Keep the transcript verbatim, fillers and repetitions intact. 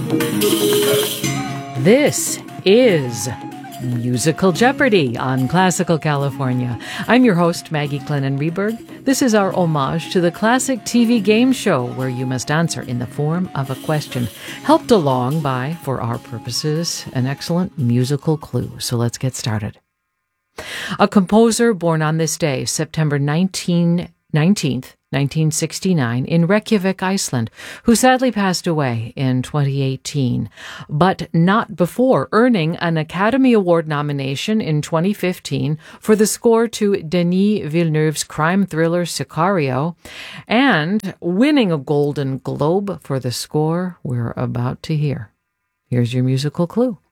This is Musical Jeopardy on Classical California. I'm your host, Maggie Glennon Reberg. This is our homage to the classic T V game show where you must answer in the form of a question, helped along by, for our purposes, an excellent musical clue. So let's get started. A composer born on this day, September nineteenth, nineteen sixty-nine, in Reykjavik, Iceland, who sadly passed away in twenty eighteen, but not before earning an Academy Award nomination in twenty fifteen for the score to Denis Villeneuve's crime thriller Sicario, and winning a Golden Globe for the score we're about to hear. Here's your musical clue.